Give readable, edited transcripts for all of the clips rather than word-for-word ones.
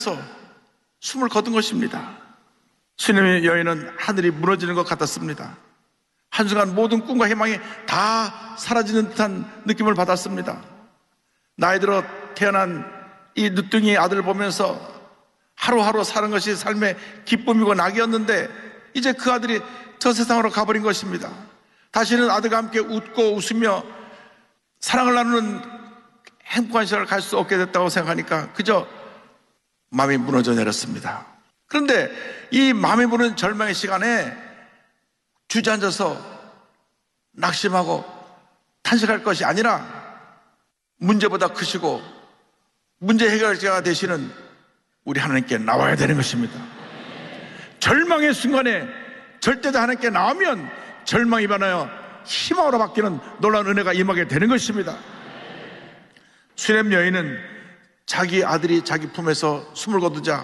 숨을 거둔 것입니다. 수넴의 여인은 하늘이 무너지는 것 같았습니다. 한순간 모든 꿈과 희망이 다 사라지는 듯한 느낌을 받았습니다. 나이 들어 태어난 이 늦둥이 아들을 보면서 하루하루 사는 것이 삶의 기쁨이고 낙이었는데 이제 그 아들이 저 세상으로 가버린 것입니다. 다시는 아들과 함께 웃고 웃으며 사랑을 나누는 행복한 시간을 갈 수 없게 됐다고 생각하니까 그저 마음이 무너져 내렸습니다. 그런데 이 마음이 무너진 절망의 시간에 주저앉아서 낙심하고 탄식할 것이 아니라 문제보다 크시고 문제 해결자가 되시는 우리 하나님께 나와야 되는 것입니다. 절망의 순간에 절대자 하나님께 나오면 절망이 변하여 희망으로 바뀌는 놀라운 은혜가 임하게 되는 것입니다. 수넴 여인은 자기 아들이 자기 품에서 숨을 거두자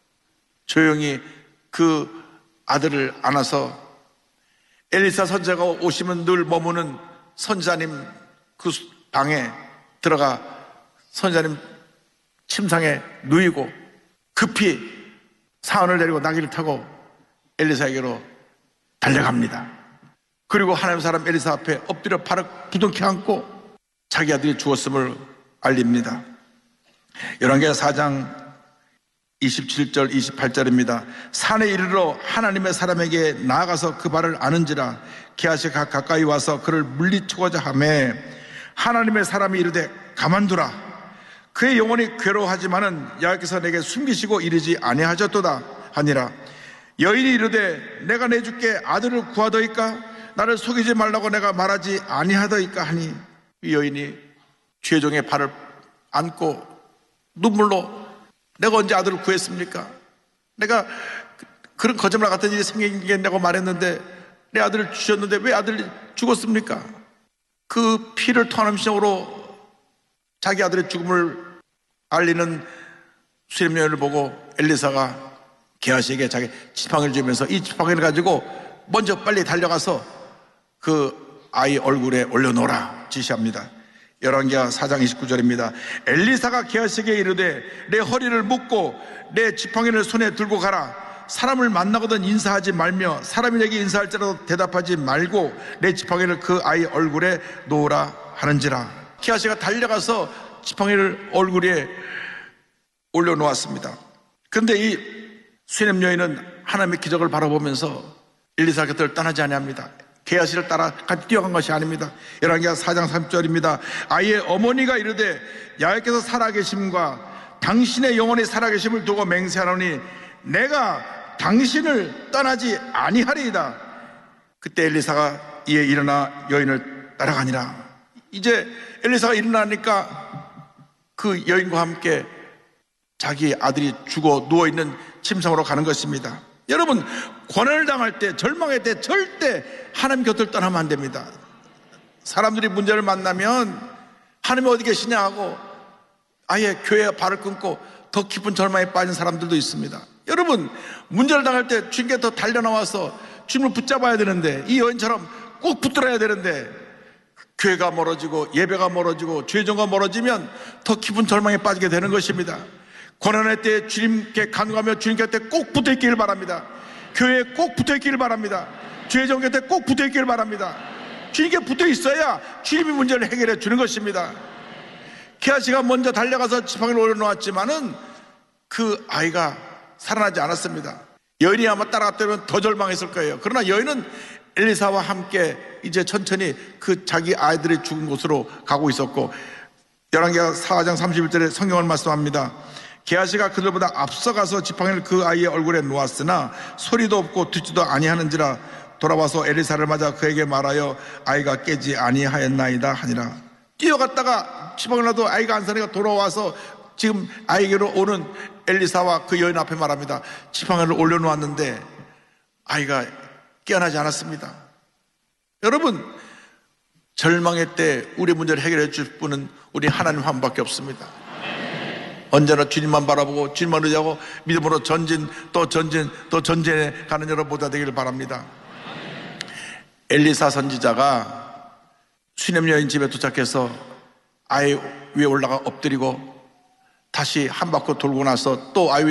조용히 그 아들을 안아서 엘리사 선지자가 오시면 늘 머무는 선지자님 그 방에 들어가 선지자님 침상에 누이고 급히 사원을 내리고 나귀를 타고 엘리사에게로 달려갑니다. 그리고 하나님 사람 엘리사 앞에 엎드려 발을 부둥켜 안고 자기 아들이 죽었음을 알립니다. 열왕기하 4장 27절 28절입니다. 산에 이르러 하나님의 사람에게 나아가서 그 발을 아는지라 게하시가 가까이 와서 그를 물리치고자 하매 하나님의 사람이 이르되 가만두라 그의 영혼이 괴로워하지만은 여호와께서 내게 숨기시고 이르지 아니하셨도다 하니라. 여인이 이르되 내가 내주께 아들을 구하더이까 나를 속이지 말라고 내가 말하지 아니하더이까 하니 이 여인이 죄종의 발을 안고 눈물로 내가 언제 아들을 구했습니까? 내가 그런 거짓말 같은 일이 생기겠냐고 말했는데 내 아들을 주셨는데 왜 아들이 죽었습니까? 그 피를 토하는 심정으로 자기 아들의 죽음을 알리는 수렴 여인을 보고 엘리사가 게하시에게 자기 지팡이를 주면서 이 지팡이를 가지고 먼저 빨리 달려가서 그 아이 얼굴에 올려놓으라 지시합니다. 열왕기하 4장 29절입니다. 엘리사가 게하시에게 이르되 내 허리를 묶고 내 지팡이를 손에 들고 가라. 사람을 만나거든 인사하지 말며 사람이 내게 인사할지라도 대답하지 말고 내 지팡이를 그 아이 얼굴에 놓으라 하는지라. 게하시가 달려가서 지팡이를 얼굴에 올려놓았습니다. 그런데 이 수넴 여인은 하나님의 기적을 바라보면서 엘리사 곁을 떠나지 아니합니다. 게하시를 따라 같이 뛰어간 것이 아닙니다. 열왕기하 4장 30절입니다. 아이의 어머니가 이르되 여호와께서 살아계심과 당신의 영혼이 살아계심을 두고 맹세하노니 내가 당신을 떠나지 아니하리이다. 그때 엘리사가 이에 일어나 여인을 따라가니라. 이제 엘리사가 일어나니까 그 여인과 함께 자기 아들이 죽어 누워있는 침상으로 가는 것입니다. 여러분, 고난을 당할 때, 절망할 때 절대 하나님 곁을 떠나면 안 됩니다. 사람들이 문제를 만나면 하나님이 어디 계시냐 하고 아예 교회에 발을 끊고 더 깊은 절망에 빠진 사람들도 있습니다. 여러분, 문제를 당할 때 주님께 더 달려나와서 주님을 붙잡아야 되는데 이 여인처럼 꼭 붙들어야 되는데 교회가 멀어지고 예배가 멀어지고 죄정과 멀어지면 더 깊은 절망에 빠지게 되는 것입니다. 고난의 때에 주님께 간구하며 주님 곁에 꼭 붙어있기를 바랍니다. 교회에 꼭 붙어있기를 바랍니다. 죄정 곁에 꼭 붙어있기를 바랍니다. 주님께 붙어있어야 주님이 문제를 해결해 주는 것입니다. 게하시가 먼저 달려가서 지팡이를 올려놓았지만은 그 아이가 살아나지 않았습니다. 여인이 아마 따라갔다면 더 절망했을 거예요. 그러나 여인은 엘리사와 함께 이제 천천히 그 자기 아이들이 죽은 곳으로 가고 있었고 열왕기하 4장 31절에 성경을 말씀합니다. 게하시가 그들보다 앞서가서 지팡이를 그 아이의 얼굴에 놓았으나 소리도 없고 듣지도 아니하는지라 돌아와서 엘리사를 맞아 그에게 말하여 아이가 깨지 아니하였나이다 하니라. 뛰어갔다가 지팡이를 놔도 아이가 안 사니까 돌아와서 지금 아이에게로 오는 엘리사와 그 여인 앞에 말합니다. 지팡이를 올려놓았는데 아이가 깨어나지 않았습니다. 여러분, 절망의 때 우리 문제를 해결해 줄 분은 우리 하나님 한 분밖에 없습니다. 언제나 주님만 바라보고 주님만 의지하고 믿음으로 전진 또 전진 또 전진해 가는 여러분 모두가 되기를 바랍니다. 엘리사 선지자가 수넴 여인 집에 도착해서 아이 위에 올라가 엎드리고 다시 한 바퀴 돌고 나서 또 아이웨이